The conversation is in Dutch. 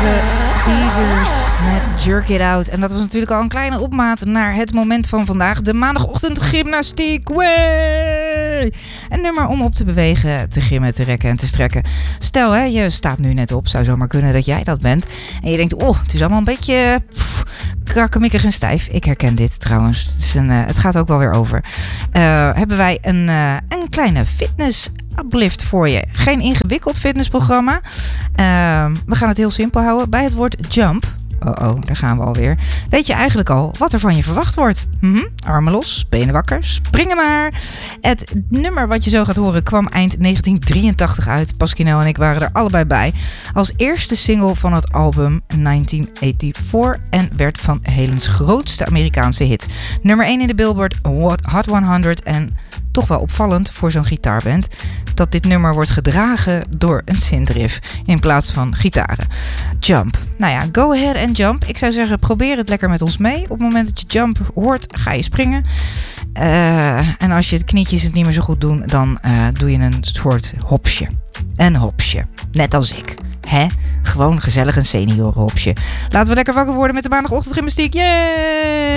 The Caesars met Jerk It Out. En dat was natuurlijk al een kleine opmaat naar het moment van vandaag. De maandagochtend gymnastiek. Way! Een nummer om op te bewegen, te gymmen, te rekken en te strekken. Stel, hè, je staat nu net op. Zou zomaar kunnen dat jij dat bent. En je denkt, het is allemaal een beetje krakkemikkig en stijf. Ik herken dit trouwens. Het gaat ook wel weer over. Hebben wij een kleine fitness uplift voor je. Geen ingewikkeld fitnessprogramma. We gaan het heel simpel houden. Bij het woord jump, daar gaan we alweer, weet je eigenlijk al wat er van je verwacht wordt. Armen los, benen wakker, springen maar. Het nummer wat je zo gaat horen kwam eind 1983 uit. Pasquinel en ik waren er allebei bij. Als eerste single van het album 1984 en werd Van Halen's grootste Amerikaanse hit. Nummer 1 in de Billboard Hot 100 en toch wel opvallend voor zo'n gitaarband dat dit nummer wordt gedragen door een synthriff in plaats van gitaren. Jump. Nou ja, go ahead and jump. Ik zou zeggen, probeer het lekker met ons mee. Op het moment dat je jump hoort, ga je springen. En als je de knietjes het niet meer zo goed doen, dan doe je een soort hopsje. Een hopsje. Net als ik. Gewoon gezellig een seniorenhopsje. Laten we lekker wakker worden met de maandagochtend gymnastiek. Yay!